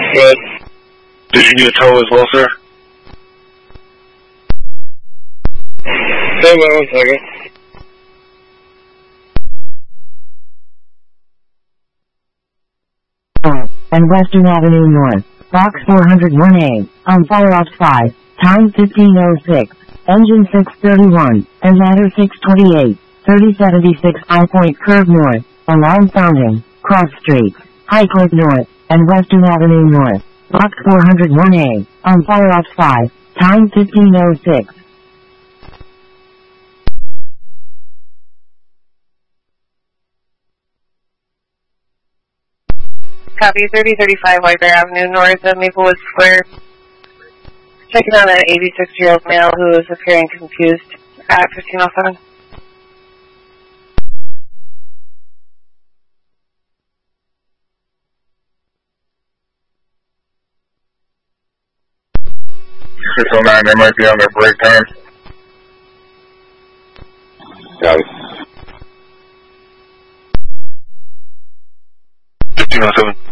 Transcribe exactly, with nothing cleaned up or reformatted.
Good. Did you need a tow as well, sir? Stand by one second. And Western Avenue North, Box four oh one A, on Fire Ops five, time fifteen oh six, engine six thirty-one, and ladder six twenty-eight, thirty seventy-six I Point Curve North, alarm sounding, cross streets, High Court North, and Western Avenue North, Box four oh one A, on Fire Ops five, time fifteen oh six. Copy, thirty thirty-five White Bear Avenue North of Maplewood Square. Checking on an eighty-six-year-old male who is appearing confused at fifteen oh seven. six oh nine, they might be on their break time. Got it. fifteen oh seven.